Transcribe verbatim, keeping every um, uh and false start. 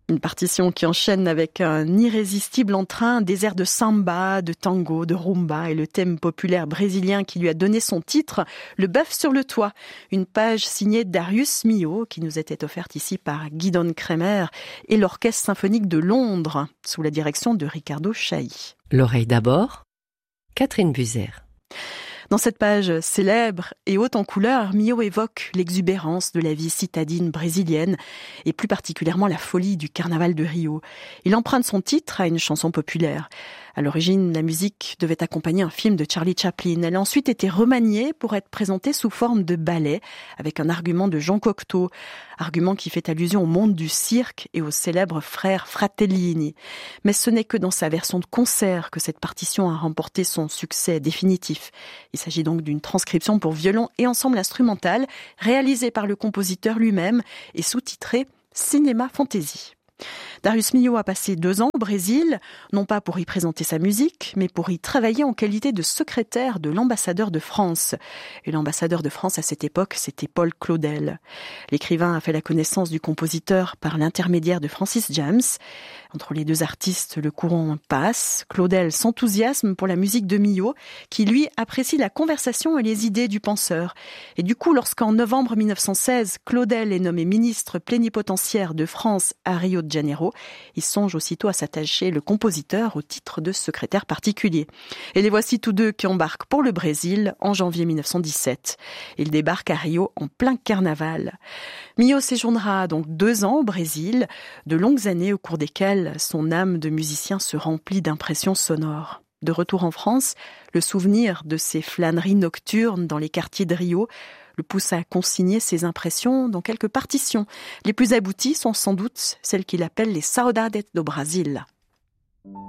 Une partition qui enchaîne avec un irrésistible entrain, des airs de samba, de tango, de rumba et le thème populaire brésilien qui lui a donné son titre, Le bœuf sur le toit. Une page signée Darius Milhaud qui nous était offerte ici par Gidon Kremer et l'Orchestre symphonique de Londres sous la direction de Ricardo Chailly. L'oreille d'abord, Catherine Buser. Dans cette page célèbre et haute en couleurs, Milhaud évoque l'exubérance de la vie citadine brésilienne et plus particulièrement la folie du carnaval de Rio. Il emprunte son titre à une chanson populaire. À l'origine, la musique devait accompagner un film de Charlie Chaplin. Elle a ensuite été remaniée pour être présentée sous forme de ballet avec un argument de Jean Cocteau, argument qui fait allusion au monde du cirque et aux célèbres frères Fratellini. Mais ce n'est que dans sa version de concert que cette partition a remporté son succès définitif. Il s'agit donc d'une transcription pour violon et ensemble instrumental réalisée par le compositeur lui-même et sous-titrée Cinéma Fantasy. Darius Milhaud a passé deux ans au Brésil, non pas pour y présenter sa musique, mais pour y travailler en qualité de secrétaire de l'ambassadeur de France. Et l'ambassadeur de France à cette époque, c'était Paul Claudel. L'écrivain a fait la connaissance du compositeur par l'intermédiaire de Francis James. Entre les deux artistes, le courant passe. Claudel s'enthousiasme pour la musique de Milhaud, qui lui apprécie la conversation et les idées du penseur. Et du coup, lorsqu'en novembre mille neuf cent seize, Claudel est nommé ministre plénipotentiaire de France à Rio de Janeiro, il songe aussitôt à s'attacher le compositeur au titre de secrétaire particulier. Et les voici tous deux qui embarquent pour le Brésil en janvier mille neuf cent dix-sept. Ils débarquent à Rio en plein carnaval. Milhaud séjournera donc deux ans au Brésil, de longues années au cours desquelles son âme de musicien se remplit d'impressions sonores. De retour en France, le souvenir de ses flâneries nocturnes dans les quartiers de Rio le pousse à consigner ses impressions dans quelques partitions. Les plus abouties sont sans doute celles qu'il appelle les Saudades do Brasil.